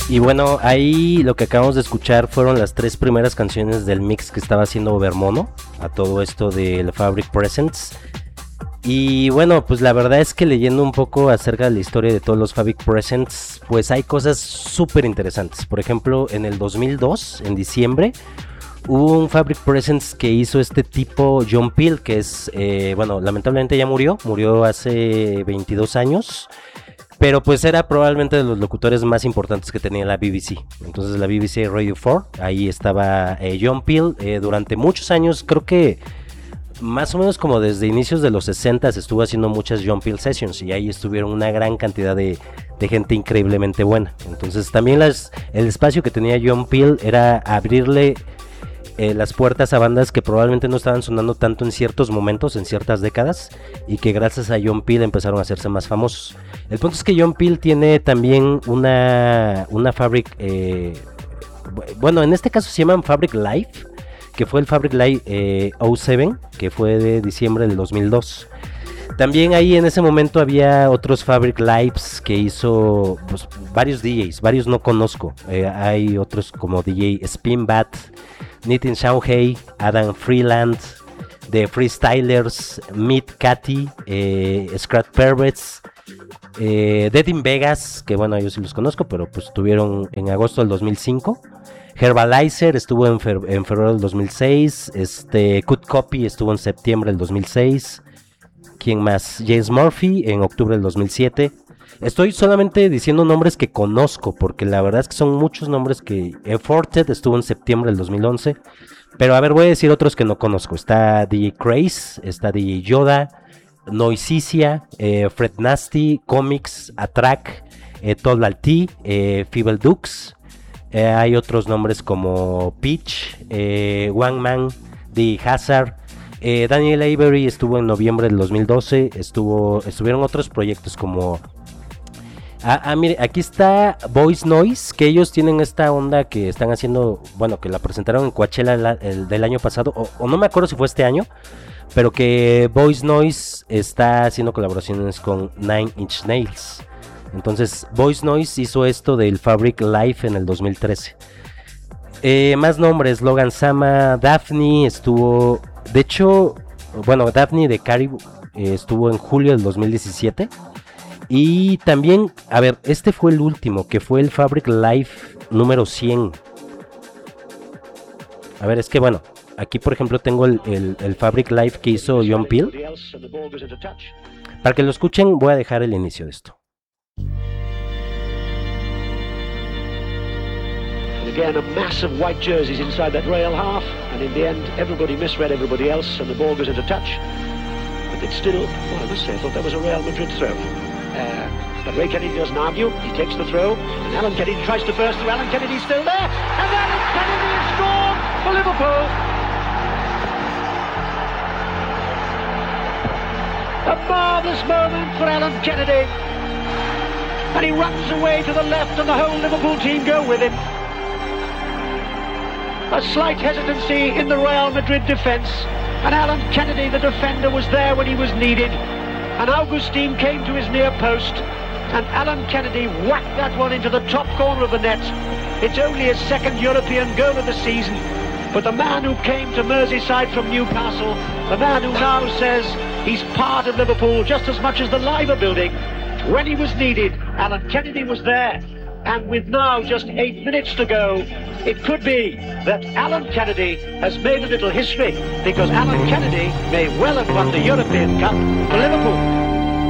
Y bueno, ahí lo que acabamos de escuchar fueron las 3 primeras canciones del mix que estaba haciendo Vermono a todo esto del Fabric Presents. Y bueno, pues la verdad es que leyendo un poco acerca de la historia de todos los Fabric Presents, pues hay cosas súper interesantes. Por ejemplo, en el 2002, en diciembre, hubo un Fabric Presents que hizo este tipo John Peel, que es, bueno, lamentablemente ya murió hace 22 años. Pero pues era probablemente de los locutores más importantes que tenía la BBC. Entonces la BBC Radio 4, ahí estaba John Peel durante muchos años, creo que más o menos como desde inicios de los 60 estuvo haciendo muchas John Peel Sessions y ahí estuvieron una gran cantidad de gente increíblemente buena. Entonces también el espacio que tenía John Peel era abrirle las puertas a bandas que probablemente no estaban sonando tanto en ciertos momentos, en ciertas décadas, y que gracias a John Peel empezaron a hacerse más famosos. El punto es que John Peel tiene también una Fabric, bueno, en este caso se llaman Fabric Live, que fue el Fabric Live 07, que fue de diciembre del 2002. También ahí en ese momento había otros Fabric Lives que hizo pues, varios DJs, varios no conozco. Hay otros como DJ Spin Bat, Nitin Shanghai, Adam Freeland, The Freestylers, Meet Cathy, Scrat Perverts, Dead in Vegas, que bueno, yo sí los conozco, pero pues estuvieron en agosto del 2005. Herbalizer estuvo en febrero del 2006. Cut Copy estuvo en septiembre del 2006. ¿Quién más? James Murphy en octubre del 2007. Estoy solamente diciendo nombres que conozco, porque la verdad es que son muchos nombres que... Fortet estuvo en septiembre del 2011. Pero a ver, voy a decir otros que no conozco. Está DJ Craze, está DJ Yoda, Noisicia, Fred Nasty, Comics, Atrack, Total T, Feeble Dukes. Hay otros nombres como Peach, One Man, The Hazard. Daniel Avery estuvo en noviembre del 2012. Estuvieron otros proyectos como... mire, aquí está Voice Noise, que ellos tienen esta onda que están haciendo, bueno, que la presentaron en Coachella del año pasado, o no me acuerdo si fue este año, pero que Voice Noise está haciendo colaboraciones con Nine Inch Nails. Entonces Voice Noise hizo esto del Fabric Live en el 2013. Más nombres: Logan Sama, Daphne estuvo, de hecho, bueno, Daphne de Caribou estuvo en julio del 2017. Y también, a ver, este fue el último, que fue el Fabric Live número 100. A ver, es que bueno, aquí por ejemplo tengo el Fabric Live que hizo John Peel. Para que lo escuchen voy a dejar el inicio de esto. Again, a mass of white jerseys inside that rail half, and in the end, everybody misread everybody else, and the ball goes into touch. But it's still, well, I must say, I thought that was a Real Madrid throw. But Ray Kennedy doesn't argue. He takes the throw, and Alan Kennedy tries to burst through. Alan Kennedy's still there, and Alan Kennedy has scored for Liverpool. A marvellous moment for Alan Kennedy, and he runs away to the left, and the whole Liverpool team go with him. A slight hesitancy in the Real Madrid defence, and Alan Kennedy, the defender, was there when he was needed, and Augustine came to his near post, and Alan Kennedy whacked that one into the top corner of the net. It's only his second European goal of the season, but the man who came to Merseyside from Newcastle, the man who now says he's part of Liverpool just as much as the Liver building, when he was needed, Alan Kennedy was there. And with now just 8 minutes to go, it could be that Alan Kennedy has made a little history, because Alan Kennedy may well have won the European Cup for Liverpool.